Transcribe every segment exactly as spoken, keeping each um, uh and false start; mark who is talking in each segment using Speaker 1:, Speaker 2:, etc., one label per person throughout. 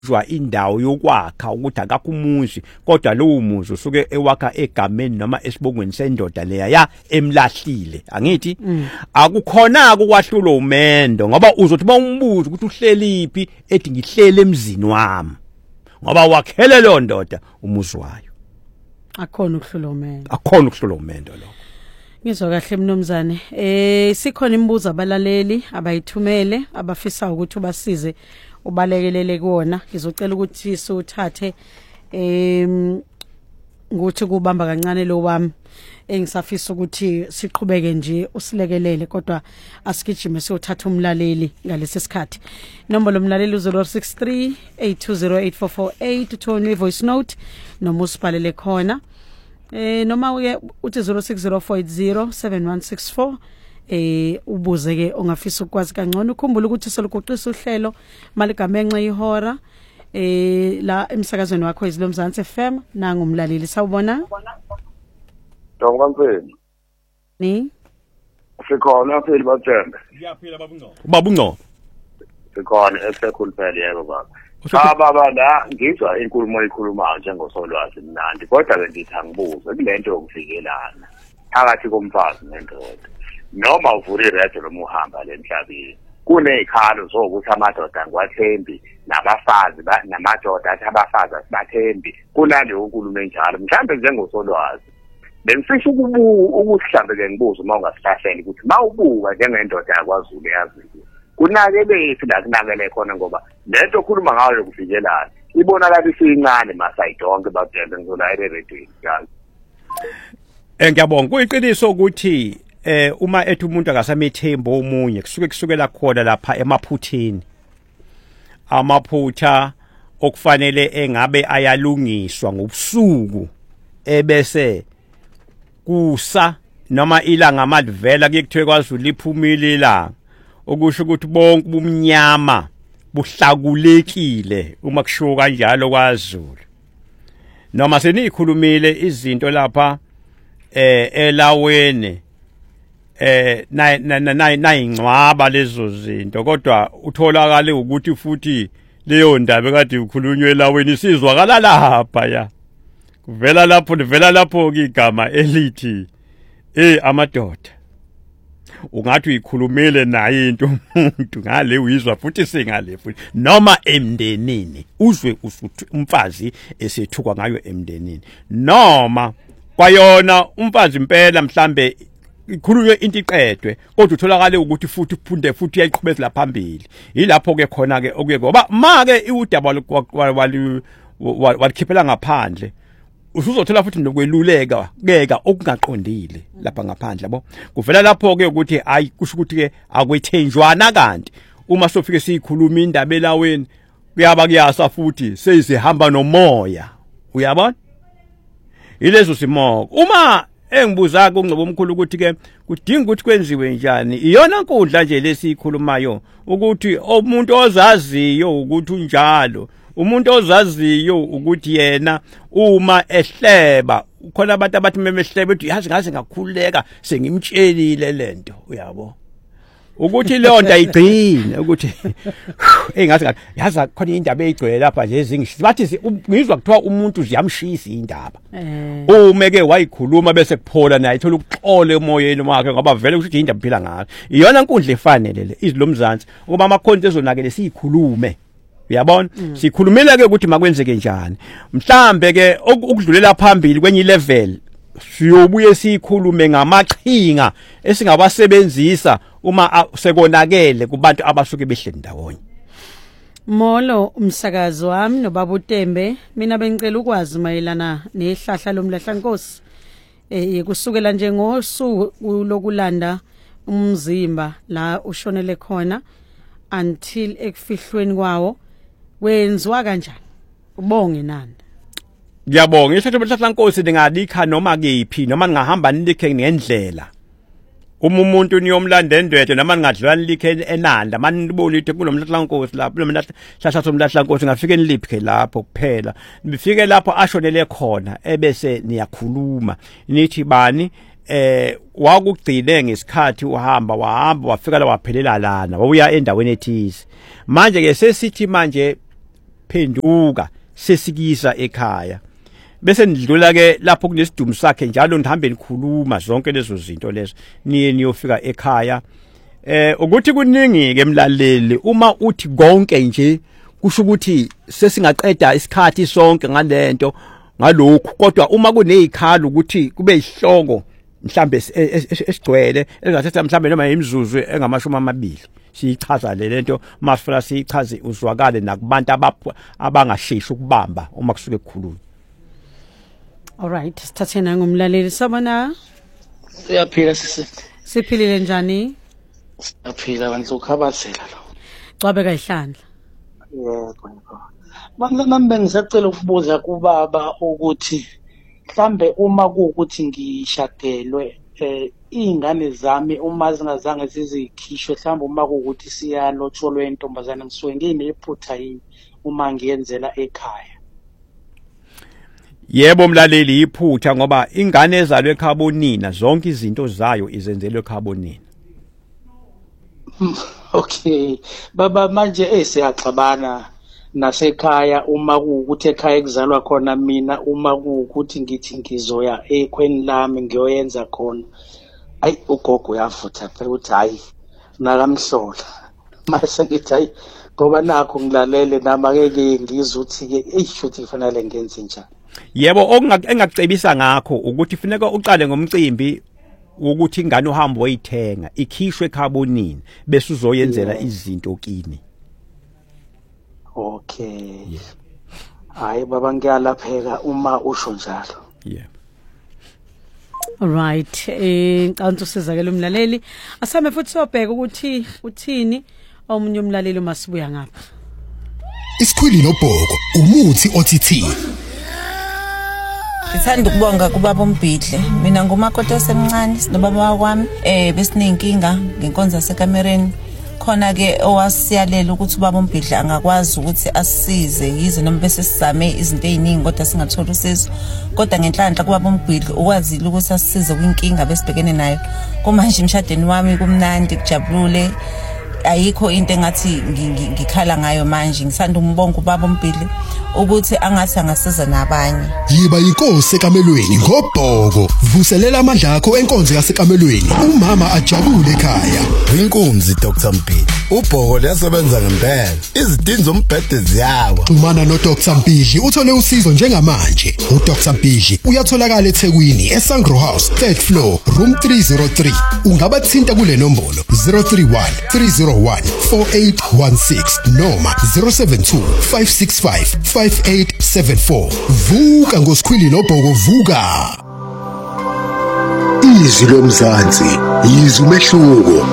Speaker 1: uzwa indawo yokwakha ukuthi akakho umuzi kodwa lowo muzi usuke ewakha egameni noma esibongweni sendoda leya ya emlahlile angithi mm. akukhona ukwahlula umendo ngoba uzothi bawumbuza ukuthi uhleliphi ethi ngihlele emzini wami ngoba wakhele lo ndoda umuzi wayo
Speaker 2: akhona ukuhlula umendo
Speaker 1: akhona ukuhlula umendo lokho
Speaker 2: ngizwa kahle mnumzane eh sikhona imibuzo abalaleli abayithumele abafisa ukuthi ubasize ubalekelele kuona ngizocela ukuthi suthathe em ngokuthi kubamba kancane lo wami engisafisa ukuthi siqhubeke nje usilekelele kodwa asigijime siyothatha umlaleli ngalesi sikhathi inombolo lomlaleli zero six three eight two zero eight four four eight uthone voice note noma usibhalele khona eh noma uke uthi zero six zero four eight zero seven one six four eh ubuze ke ongafisa ukwazi kangcono ukhumbula ukuthi solukuqisa uhlelo maligamenxe ihora eh la emsakazweni wakho izilomzansi F M nangu umlaleli sawubona
Speaker 3: Ntombi
Speaker 2: ni
Speaker 3: sikhona phela bathembe
Speaker 1: ngiyaphila babungqo babungqo
Speaker 3: sikhona esekhulu phela yebo baba cha baba la ngizwa inkulumo eyikhulumayo njengosolwazi mnandi kodwa ke ngithi angibuze kulento yokuvikelana phakathi komfazi nendoda noma uvula iredo noma uhamba lemhlabeni kunezikhalo zokuthi amadoda ngwathembi nabafazi namadoda athi abafazi asibathembi kunaleyo nkulumo enjalo mhlambe njengosolwazi bengifisa ukuhlambe ke ngibuza uma ungasihlahlela ukuthi mawubuka njengendoda yakwaZulu eyaziyo kunakele ithi la kunakele khona ngoba lento okhuluma ngayo yokuvikelana ibonakala isincane masayidonke babheke ngizola eredweni njalo
Speaker 1: eh ngiyabonga kuyiqiniso ukuthi eh uma ethi umuntu akasamethembo omunye kusuke kusukela khona lapha emaphutheni amaphutha okufanele engabe ayalungiswa ngobusuku ebese kusa noma ilanga malivela kuyekuthiwe kwaZulu liphumile ilanga okusho ukuthi bonke bumnyama buhlakulekile uma kushiwo kanjalo kwaZulu noma senikhulumile izinto lapha eh elaweni eh na na nayingcwaba lezo zinto kodwa utholakale ukuthi futhi leyo ndaba kade ukhulunywe elaweni sizwakala lapha ya kuvela lapho livela lapho ke igama elithi eh amadoda ungathi uyikhulumele naye into umuntu ngale uyizwa futhi singale futhi noma emndenini uzwe usuthi umfazi esethuka ngayo emndenini noma kwayona umfazi impela mhlambe ikhulunywe into iqedwe kodwa utholakale ukuthi futhi uphunde futhi uyayiqhubezela phambili yilapho ke khona ke okuye ngoba make udaba walikhiphela ngaphandle usuzothola futhi nokweluleka keka okungaqondile lapha ngaphandle yabo kuvela lapho ke ukuthi hayi kusho ukuthi ke akwethenjwana kanti uma sofike siyikhuluma indaba elaweni kuyaba kuyasa futhi seyizihamba nomoya uyabona ilezo simoko uma engibuza kungcobo omkhulu ukuthi ke kudinga ukuthi kwenziwe njani iyona nkundla nje lesikhulumayo ukuthi umuntu ozaziyo ukuthi unjalo umuntu ozaziyo ukuthi yena uma ehleba khona abantu abathi memehlebe uthi yazi ngaze ngakhuleka sengimtshelile lento uyabo ukuthi leyo nto ayigcine ukuthi engazi yazi khona indaba eyigcwele lapha nje ezingishisi bathi ngizwa kuthiwa umuntu ziyamshisa indaba umeke wayikhuluma bese kuphola naye ithola ukuxole emoyeni wakhe ngoba vele ukuthi indaba phila ngayo iyona nkundla efanele le izilomzansi ngoba amakhonto ezonakele siyikhulume uyabona mm. sikhulumile ke ukuthi makwenzeke njani mhlambe ke ukudlulela phambili kwenye level siyobuye sikhulume ngamaqhinga esingabasebenzisa uma sekonakele kubantu abasuke behleli ndawonye
Speaker 2: Molo umsakazo wami nobaba uTembe mina bengicela ukwazi mayelana nehlahla lomlahla Nkosi eh kusukela nje ngosuku lokulanda umzimba la ushonele khona until ekufihlweni kwawo wenziwa kanjani ubonge nani
Speaker 1: ngiyabonga ihlahla lomlahla Nkosi lingalikha noma kephi noma ngahamba nilikhe ngendlela uma umuntu niyomlanda endwethe noma ningadlula nilikhe enanda manje nibona ukuthi kulomlahla Nkosi lapho kulomlahla somlahla Nkosi ngafike niliphe lapho kuphela nifike lapho ashonele khona ebese niyakhuluma nithi bani eh wakugcine ngesikhathi uhamba wahamba wafika la waphelela lana wawuya endaweni ethize manje ke sesithi manje siyaphenduka sesikisa ekhaya bese nidlula ke lapho kunesidumo sakhe njalo nihambe nikhuluma zonke lezo zinto lezo niye niyofika ekhaya eh ukuthi kuningi ke emlaleli uma uthi konke nje kusho ukuthi sesingaqeda isikhathi sonke ngalento ngalokho kodwa uma kunezikhalo ukuthi kube ihloko mhlambe esigcwele engathatha mhlambe noma imizuzu engamashumi amabili siyichaza le lento masifuna siyichaze uzwakale nakubantu abangashishi ukubamba uma kusuke kukhulunywa.
Speaker 2: Alright, sithathena ngumlaleli sabona.
Speaker 4: Siyaphila sisi.
Speaker 2: Siphilile njani?
Speaker 4: Siyaphila abantu ukhabazela lo.
Speaker 2: Cwabeka ihlandla.
Speaker 4: Yebo yebo. Manje nami ngisacela ukubuza kubaba ukuthi mhlambe uma kuukuthi ngishadelwe eh ingane zami uma zingazange zizikhishwe mhlambe uma kuukuthi siyalotsholwe intombazane ngisuke nginephutha yini uma ngiyenzela ekhaya.
Speaker 1: Yebo mlaleli iphutha ngoba ingane ezalwe ekhaya bonina zonke izinto zayo izenzelwe ekhaya bonina.
Speaker 4: Okay baba manje esiyaxabana nasekhaya uma kuukuthi ekhaya ekuzalwa khona mina uma kuukuthi ngithi ngizoya ekhweni lami ngiyoyenza khona ayi ugogo uyavutha phela uthi hayi nakamhlola mase ngithi hayi ngoba nakho ngilalele nami akeke ngizuthi ke eyishuthi kufanele ngenze njani.
Speaker 1: Yebo okungacebisa ngakho ukuthi funeka uqale ngomcimbi ukuthi ingane uhambo oyithenga ikhishwe ekhaya bonina bese uzoyenzela izinto kini.
Speaker 4: Okay. Yeah. Hayi baba ngiyalapheka uma usho njalo.
Speaker 1: Yeah.
Speaker 2: Alright, eh ngicela usizakele umlaleli. Asame futhi sobheka ukuthi uthini omunye umlaleli uma sibuya ngapha.
Speaker 5: Isikhwili nobhoko umuthi othi
Speaker 6: Ngithanda ukubonga kubaba uMbhidle. Mina ngumakoti osemncane sinobaba wami eh besinenkinga ngenkonzo yasekamereni. Khona ke owasiyalela ukuthi ubaba uMbhidle angakwazi ukuthi asisize yize noma bese sizame izinto eziningi kodwa singathola usizo. Kodwa ngenhlanhla kubaba uMbhidle ukwazile ukuthi asisize kwinkinga besibhekene nayo. Kumanje emshadweni wami kumnandi kujabulule. Ayikho into engathi ngikhala ngayo manje ngisanda umbonga ubaba uMbhidle ukuthi angathi angasiza nabanye.
Speaker 5: Yiba inkosi ekamelweni ngobhoko vuselela amandla akho enkonzo yasekamelweni umama ajabule ekhaya.
Speaker 7: Inkunzi Doctor Mbhidle ubhoko liyasebenza ngempela izidingo zombhede ziyawa.
Speaker 5: Xhumana no Doctor Mbhidle uthole usizo njengamanje. U Doctor Mbhidle uyatholakala eThekwini eSangro House third floor room three oh three. Ungabathinta kule nombolo zero three one three zero one four eight one six noma zero seven two five six five five eight seven four. Vuka ngosikhwili nobhoko vuka. Izwi lomzansi izwi umehluko.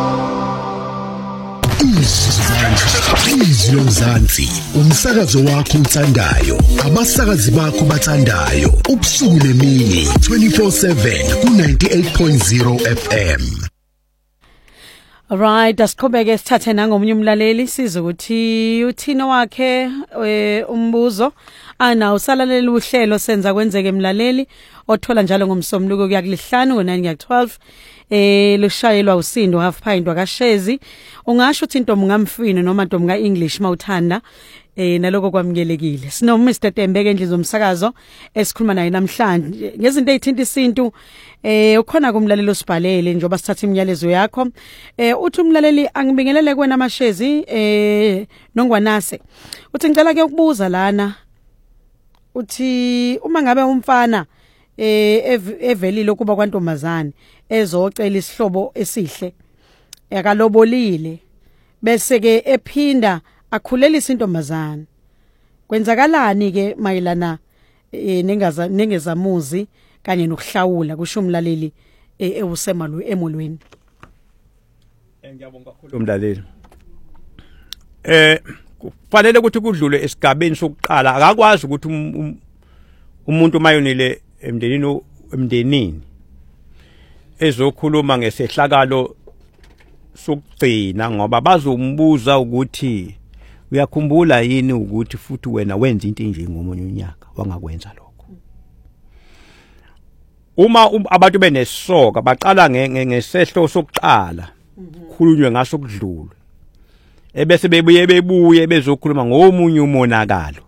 Speaker 5: Izwi lomzansi umsakazo wakho uthandayo abasakazi bakho bathandayo ubusuku nemini twenty-four seven ku ninety-eight point zero F M.
Speaker 2: Alright, asiqhubeke sithathe nangomunye umlaleli siza ukuthi uthino wakhe umbuzo ana usalalela uhlelo senza kwenzeke emlaleli othola njalo ngomsomluko kuya kulihlanu ngo nine kuya twelve eh lushayelwa usindo half pint wakashezi ungasho uthi intombi ngamfino noma intombi ka English mawuthanda eh naloko kwamkelekile. Sino Mister Tembeke endlizo umsakazo esikhuluma naye namhlanje ngezinto ezithinta isintu eh ukhona kumlaleli osibhalele njengoba sithatha imiyalezo yakho eh uthi umlaleli angibingelele kwena amashezi eh nongwanase uthi ngicela ke ukubuza lana uthi uma ngabe umfana eh evelile kuba kwantombazane ezocela isihlobo esihle yakalobolile bese ke ephinda akhulelisa intombazane kwenzakalani ke mayilana eh nengaza nengezamuzi kanye nokuhlawula kusho umlaleli ewusemalo emolweni.
Speaker 1: Ngiyabonga kakhulu umlaleli. Eh kufanele ukuthi kudlule esigabeni sokuqala akakwazi ukuthi umuntu mayonile emndenini emndenini ezokhuluma ngesehlakalo sokugcina ngoba bazombuza ukuthi uyakhumbula yini ukuthi futhi wena wenza into enje ngomunye unyaka wangakwenza lokho. Uma abantu benesoka baqala ngesehlo sokuqala khulunywe ngaso kudlula ebese bebuye bebuye bezokhuluma ngomunye umonakalo